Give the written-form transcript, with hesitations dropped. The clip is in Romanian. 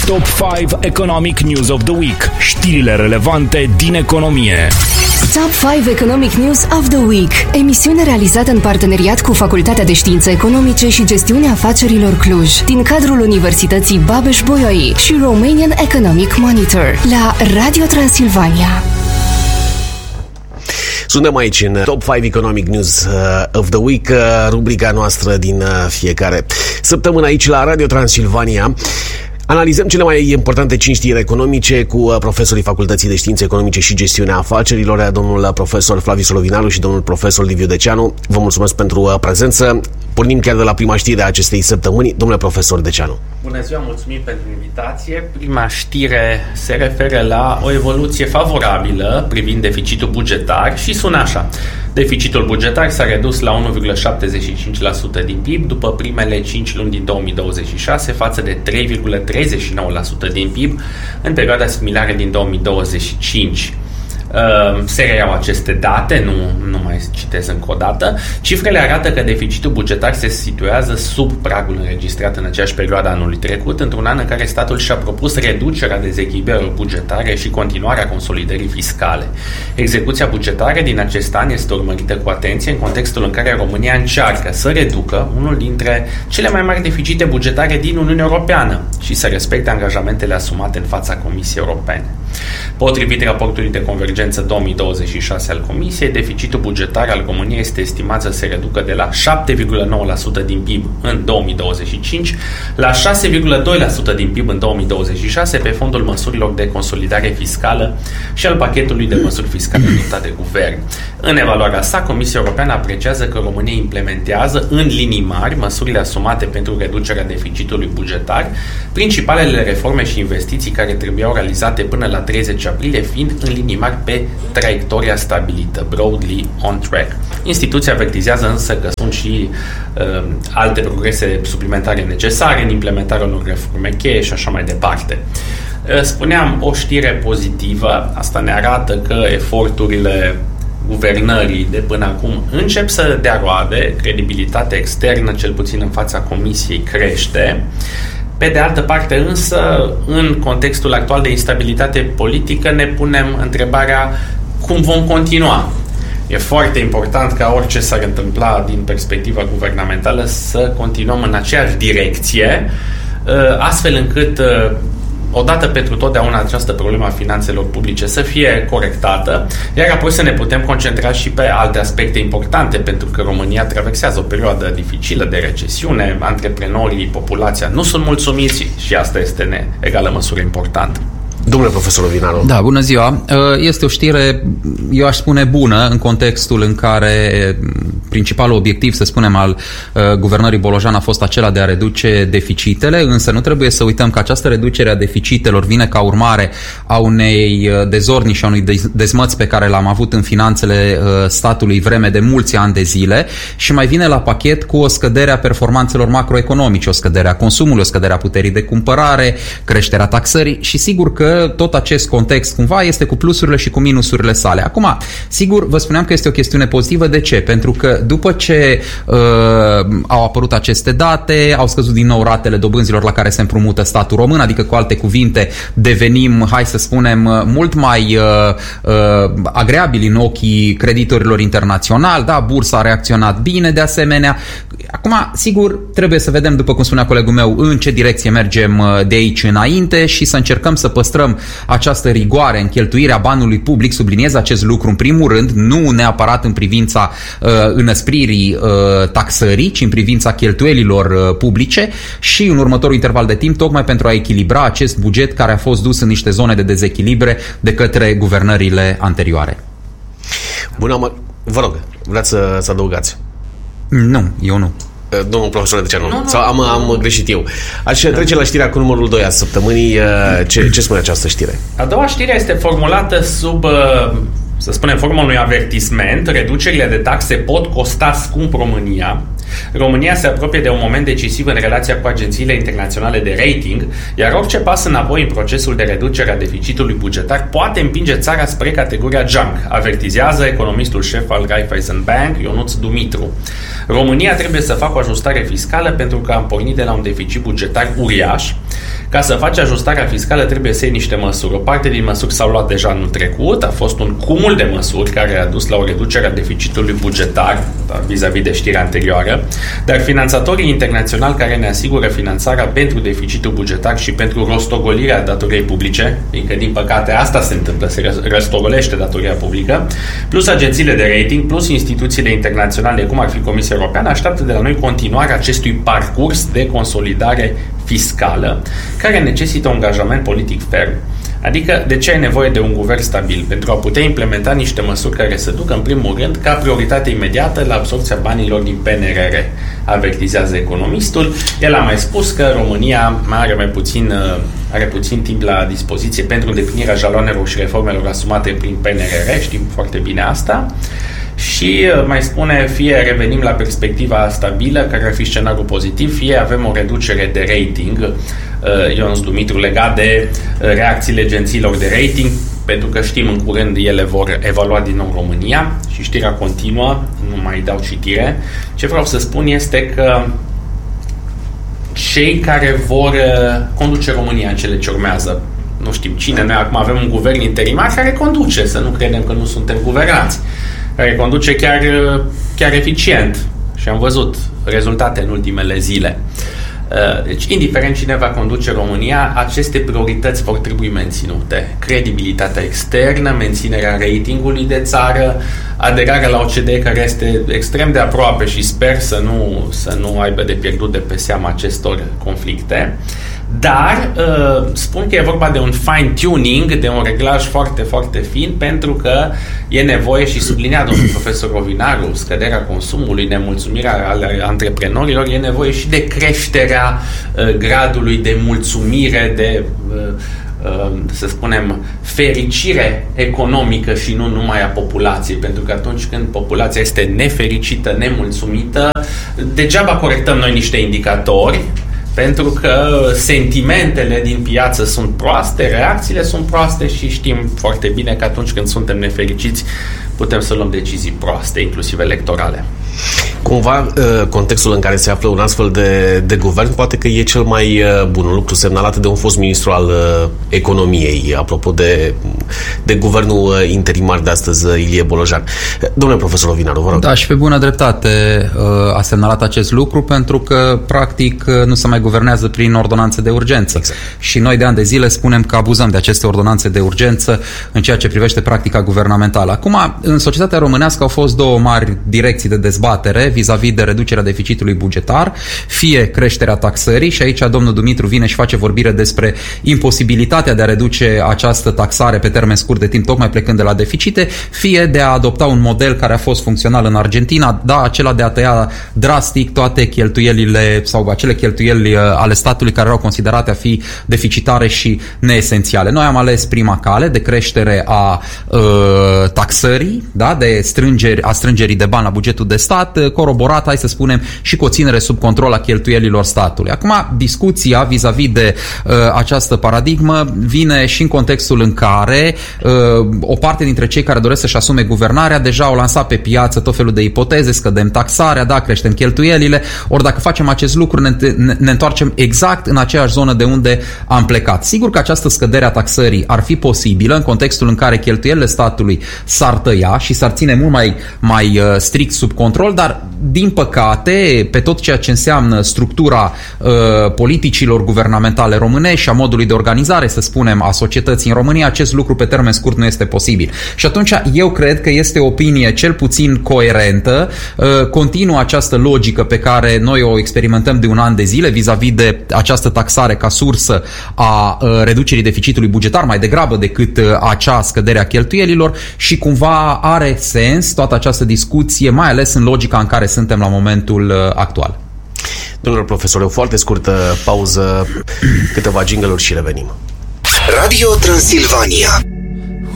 Top 5 Economic News of the Week. Știrile relevante din economie. Top 5 Economic News of the Week. Emisiune realizată în parteneriat cu Facultatea de Științe Economice și Gestiunea Afacerilor Cluj, din cadrul Universității Babeș-Bolyai și Romanian Economic Monitor, la Radio Transilvania. Suntem aici în Top 5 Economic News of the Week, rubrica noastră din fiecare săptămână aici la Radio Transilvania. Analizăm cele mai importante 5 știri economice cu profesorii Facultății de Științe Economice și Gestiunea Afacerilor, domnul profesor Flaviu Solovinaru și domnul profesor Liviu Deceanu. Vă mulțumesc pentru prezență. Pornim chiar de la prima știre a acestei săptămâni. Domnule profesor Deceanu. Bună ziua, mulțumim pentru invitație. Prima știre se referă la o evoluție favorabilă privind deficitul bugetar și sună așa. Deficitul bugetar s-a redus la 1,75% din PIB după primele 5 luni din 2026 față de 3,39% din PIB în perioada similară din 2025. Se reiau aceste date, nu mai citez încă o dată. Cifrele arată că deficitul bugetar se situează sub pragul înregistrat în aceeași perioadă anului trecut, într-un an în care statul și-a propus reducerea dezechilibrelor bugetare și continuarea consolidării fiscale. Execuția bugetară din acest an este urmărită cu atenție în contextul în care România încearcă să reducă unul dintre cele mai mari deficite bugetare din Uniunea Europeană și să respecte angajamentele asumate în fața Comisiei Europene. Potrivit raportului de convergență 2026 al Comisiei, deficitul bugetar al României este estimat să se reducă de la 7,9% din PIB în 2025 la 6,2% din PIB în 2026 pe fondul măsurilor de consolidare fiscală și al pachetului de măsuri fiscale adoptate de guvern. În evaluarea sa, Comisia Europeană apreciază că România implementează în linii mari măsurile asumate pentru reducerea deficitului bugetar, principalele reforme și investiții care trebuiau realizate până la 30 aprilie fiind în linii mari pe traiectoria stabilită, broadly on track. Instituția avertizează însă că sunt și alte progrese suplimentare necesare în implementarea unor reforme cheie și așa mai departe. Spuneam, o știre pozitivă, asta ne arată că eforturile guvernării de până acum încep să dea roade, credibilitatea externă, cel puțin în fața Comisiei, crește. Pe de altă parte însă, în contextul actual de instabilitate politică, ne punem întrebarea cum vom continua. E foarte important ca orice s-ar întâmpla din perspectiva guvernamentală să continuăm în aceeași direcție, astfel încât odată pentru totdeauna această problemă a finanțelor publice să fie corectată, iar apoi să ne putem concentra și pe alte aspecte importante, pentru că România traversează o perioadă dificilă de recesiune, antreprenorii, populația nu sunt mulțumiți și asta este în egală măsură importantă. Domnule profesor Ovinaru. Da, bună ziua. Este o știre, eu aș spune, bună în contextul în care principalul obiectiv, să spunem, al guvernării Bolojan a fost acela de a reduce deficitele, însă nu trebuie să uităm că această reducere a deficitelor vine ca urmare a unei dezordini și a unui dezmăț pe care l-am avut în finanțele statului vreme de mulți ani de zile și mai vine la pachet cu o scădere a performanțelor macroeconomice, o scădere a consumului, o scădere a puterii de cumpărare, creșterea taxării și sigur că tot acest context cumva este cu plusurile și cu minusurile sale. Acum, sigur, vă spuneam că este o chestiune pozitivă. De ce? Pentru că după ce au apărut aceste date, au scăzut din nou ratele dobânzilor la care se împrumută statul român, adică cu alte cuvinte devenim, hai să spunem, mult mai agreabili în ochii creditorilor internaționali, da, bursa a reacționat bine de asemenea. Acum, sigur, trebuie să vedem, după cum spunea colegul meu, în ce direcție mergem de aici înainte și să încercăm să păstrăm această rigoare în cheltuirea banului public, subliniez acest lucru în primul rând, nu neapărat în privința înăspririi taxării, ci în privința cheltuielilor publice și în următorul interval de timp, tocmai pentru a echilibra acest buget care a fost dus în niște zone de dezechilibre de către guvernările anterioare. Bună, vă rog, vreți să adăugați? Nu, eu nu. Domnul profesor Deceanu, sau am greșit eu. Aș trece la știrea cu numărul 2 a săptămânii. Ce spune această știre? A doua știre este formulată sub, să spunem, forma unui avertisment. Reducerile de taxe pot costa scump România. România se apropie de un moment decisiv în relația cu agențiile internaționale de rating, iar orice pas înapoi în procesul de reducere a deficitului bugetar poate împinge țara spre categoria junk, avertizează economistul șef al Raiffeisen Bank, Ionuț Dumitru. România trebuie să facă o ajustare fiscală pentru că am pornit de la un deficit bugetar uriaș, Ca să faci ajustarea fiscală trebuie să iei niște măsuri. O parte din măsuri s-au luat deja anul trecut, a fost un cumul de măsuri care a dus la o reducere a deficitului bugetar vis-a-vis de știrea anterioară, dar finanțatorii internaționali care ne asigură finanțarea pentru deficitul bugetar și pentru rostogolirea datoriei publice, fiindcă din păcate asta se întâmplă, se rostogolește datoria publică, plus agențiile de rating, plus instituțiile internaționale, cum ar fi Comisia Europeană, așteaptă de la noi continuarea acestui parcurs de consolidare fiscală, care necesită un angajament politic ferm. Adică, de ce ai nevoie de un guvern stabil? Pentru a putea implementa niște măsuri care să ducă, în primul rând, ca prioritate imediată la absorbția banilor din PNRR, avertizează economistul. El a mai spus că România are puțin timp la dispoziție pentru îndeplinirea jaloanelor și reformelor asumate prin PNRR, știm foarte bine asta. Și mai spune, fie revenim la perspectiva stabilă, care ar fi scenariul pozitiv, fie avem o reducere de rating, Ionuț Dumitru, legat de reacțiile agențiilor de rating, pentru că știm în curând ele vor evalua din nou România și știrea continuă, nu mai dau citire. Ce vreau să spun este că cei care vor conduce România în cele ce urmează, nu știm cine, noi acum avem un guvern interimar care conduce, să nu credem că nu suntem guvernați, care conduce chiar eficient și am văzut rezultate în ultimele zile. Deci, indiferent cine va conduce România, aceste priorități vor trebui menținute. Credibilitatea externă, menținerea ratingului de țară, aderarea la OCDE, care este extrem de aproape și sper să nu aibă de pierdut de pe seama acestor conflicte. Dar spun că e vorba de un fine-tuning, de un reglaj foarte, foarte fin, pentru că e nevoie, și sublinea domnul profesor Rovinaru, scăderea consumului, nemulțumirea antreprenorilor, e nevoie și de creșterea gradului de mulțumire, de să spunem, fericire economică și nu numai a populației, pentru că atunci când populația este nefericită, nemulțumită, degeaba corectăm noi niște indicatori, pentru că sentimentele din piață sunt proaste, reacțiile sunt proaste și știm foarte bine că atunci când suntem nefericiți putem să luăm decizii proaste, inclusiv electorale. Cumva, contextul în care se află un astfel de guvern poate că e cel mai bun, un lucru semnalat de un fost ministru al economiei, apropo de guvernul interimar de astăzi, Ilie Bolojan. Domnule profesor Rovinaru, vă rog. Da, și pe bună dreptate a semnalat acest lucru, pentru că practic nu se mai guvernează prin ordonanțe de urgență. Exact. Și noi de ani de zile spunem că abuzăm de aceste ordonanțe de urgență în ceea ce privește practica guvernamentală. Acum, în societatea românească au fost două mari direcții de dezbatere vis-a-vis de reducerea deficitului bugetar, fie creșterea taxării, și aici domnul Dumitru vine și face vorbire despre imposibilitatea de a reduce această taxare pe termen scurt de timp, tocmai plecând de la deficite, fie de a adopta un model care a fost funcțional în Argentina, da, acela de a tăia drastic toate cheltuielile sau acele cheltuieli ale statului care erau considerate a fi deficitare și neesențiale. Noi am ales prima cale de creștere a taxării, da, de strângerii de bani la bugetul de stat, coroborat, hai să spunem, și cu o ținere sub control a cheltuielilor statului. Acum, discuția vis-a-vis de această paradigmă vine și în contextul în care o parte dintre cei care doresc să-și asume guvernarea deja au lansat pe piață tot felul de ipoteze, scădem taxarea, da, creștem cheltuielile, ori dacă facem acest lucru ne întoarcem exact în aceeași zonă de unde am plecat. Sigur că această scădere a taxării ar fi posibilă în contextul în care cheltuielile statului s-ar tăia și s-ar ține mult mai strict sub control, dar din păcate, pe tot ceea ce înseamnă structura politicilor guvernamentale românești și a modului de organizare, să spunem, a societății în România, acest lucru pe termen scurt nu este posibil. Și atunci eu cred că este o opinie cel puțin coerentă, continuă această logică pe care noi o experimentăm de un an de zile vis-a-vis de această taxare ca sursă a reducerii deficitului bugetar, mai degrabă decât acea scădere a cheltuielilor, și cumva are sens toată această discuție, mai ales în logica în care suntem la momentul actual. Domnule profesor, o foarte scurtă pauză, câteva jingle-uri și revenim. Radio Transilvania.